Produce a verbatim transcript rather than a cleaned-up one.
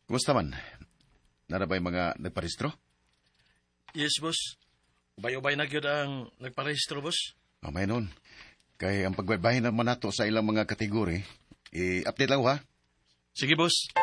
Kumusta man? Nara ba'y mga nagparehistro? Yes, boss. Ubay-ubay na gyud ang nagparehistro, boss. Mamay nun. Kay ang pagbaybahin naman nato sa ilang mga kategori, i-update lang ko, ha? Sige, boss.